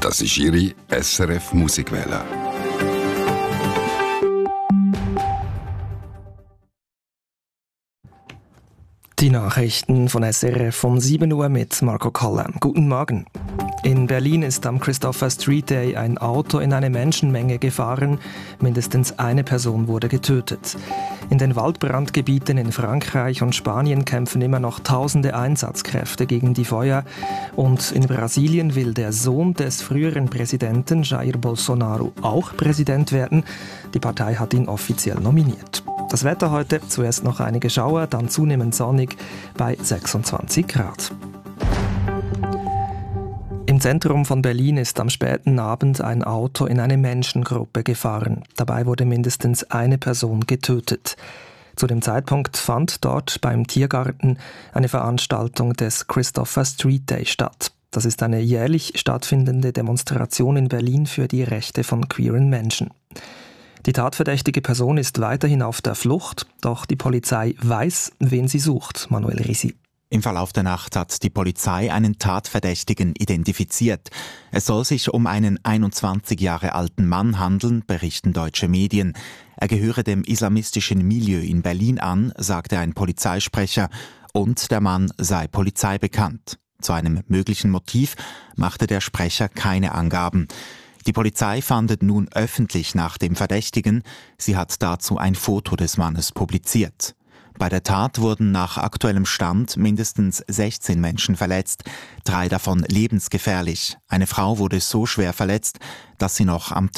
Das ist Ihre SRF Musikwelle. Die Nachrichten von SRF um 7 Uhr mit Marco Koller. Guten Morgen. In Berlin ist am Christopher Street Day ein Auto in eine Menschenmenge gefahren. Mindestens eine Person wurde getötet. In den Waldbrandgebieten in Frankreich und Spanien kämpfen immer noch tausende Einsatzkräfte gegen die Feuer. Und in Brasilien will der Sohn des früheren Präsidenten Jair Bolsonaro auch Präsident werden. Die Partei hat ihn offiziell nominiert. Das Wetter heute, zuerst noch einige Schauer, dann zunehmend sonnig bei 26 Grad. Im Zentrum von Berlin ist am späten Abend ein Auto in eine Menschengruppe gefahren. Dabei wurde mindestens eine Person getötet. Zu dem Zeitpunkt fand dort beim Tiergarten eine Veranstaltung des Christopher Street Day statt. Das ist eine jährlich stattfindende Demonstration in Berlin für die Rechte von queeren Menschen. Die tatverdächtige Person ist weiterhin auf der Flucht, doch die Polizei weiß, wen sie sucht. Manuel Risi. Im Verlauf der Nacht hat die Polizei einen Tatverdächtigen identifiziert. Es soll sich um einen 21 Jahre alten Mann handeln, berichten deutsche Medien. Er gehöre dem islamistischen Milieu in Berlin an, sagte ein Polizeisprecher, und der Mann sei polizeibekannt. Zu einem möglichen Motiv machte der Sprecher keine Angaben. Die Polizei fahndet nun öffentlich nach dem Verdächtigen. Sie hat dazu ein Foto des Mannes publiziert. Bei der Tat wurden nach aktuellem Stand mindestens 16 Menschen verletzt, 3 davon lebensgefährlich. Eine Frau wurde so schwer verletzt, dass sie noch am